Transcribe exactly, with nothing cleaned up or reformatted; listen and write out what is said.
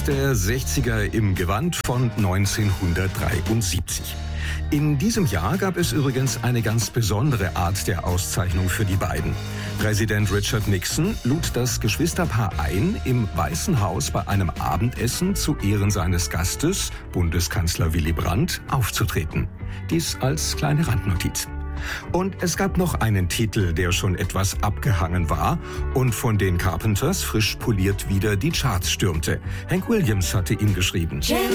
der sechziger im Gewand von neunzehnhundertdreiundsiebzig. In diesem Jahr gab es übrigens eine ganz besondere Art der Auszeichnung für die beiden. Präsident Richard Nixon lud das Geschwisterpaar ein, im Weißen Haus bei einem Abendessen zu Ehren seines Gastes, Bundeskanzler Willy Brandt, aufzutreten. Dies als kleine Randnotiz. Und es gab noch einen Titel, der schon etwas abgehangen war und von den Carpenters frisch poliert wieder die Charts stürmte. Hank Williams hatte ihn geschrieben.